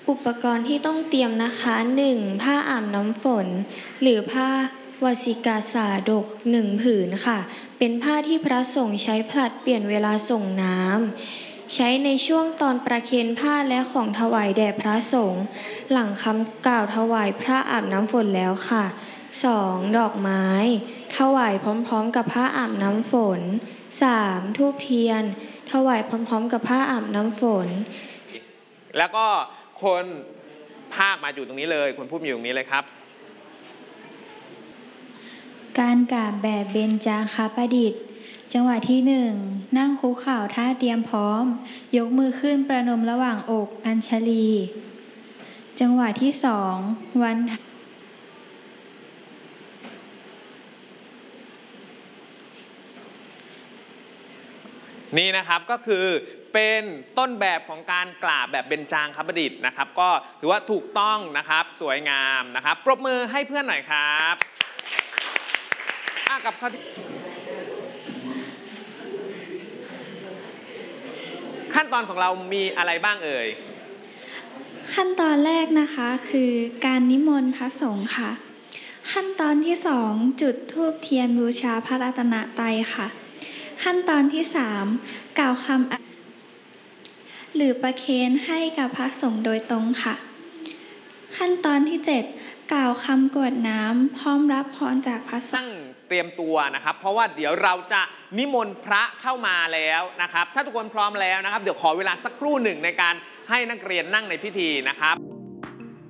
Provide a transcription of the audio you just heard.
อุปกรณ์ที่ต้องเตรียมนะคะ 1. ผ้าอาบน้ำฝนหรือผ้าวาสิกาสาดก1 ผืนค่ะเป็นผ้าที่พระสงฆ์ใช้ผลัดเปลี่ยนเวลาส่งน้ำใช้ในช่วงตอนประเคนผ้าและของถวายแด่พระสงฆ์หลังคำกล่าวถวายพระอาบน้ำฝนแล้วค่ะ 2. ดอกไม้ถวายพร้อมๆกับผ้าอาบน้ำฝน 3. ธูปเทียนถวายพร้อมๆกับผ้าอาบน้ำฝนแล้วก็คนภาคมาอยู่ตรงนี้เลยคนพูดอยู่ตรงนี้เลยครับการกราบแบบเบญจางคประดิษฐ์จังหวะที่1นั่งคุกเข่าท่าเตรียมพร้อมยกมือขึ้นประนมระหว่างอกอัญชลีจังหวะที่2วันนี่นะครับก็คือเป็นต้นแบบของการกราบแบบเบญจางคประดิษฐ์นะครับก็ถือว่าถูกต้องนะครับสวยงามนะครับปรบมือให้เพื่อนหน่อยครับกับขั้นตอนของเรามีอะไรบ้างเอ่ยขั้นตอนแรกนะคะคือการนิมนต์พระสงฆ์ค่ะขั้นตอนที่2จุดธูปเทียนบูชาพระรัตนตรัยค่ะขั้นตอนที่3กล่าวคำหรือประเคนให้กับพระสงฆ์โดยตรงค่ะขั้นตอนที่7กล่าวคำกรวดน้ำพร้อมรับพรจากพระสงฆ์เตรียมตัวนะครับเพราะว่าเดี๋ยวเราจะนิมนต์พระเข้ามาแล้วนะครับถ้าทุกคนพร้อมแล้วนะครับเดี๋ยวขอเวลาสักครู่หนึ่งในการให้นักเรียนนั่งในพิธีนะครับ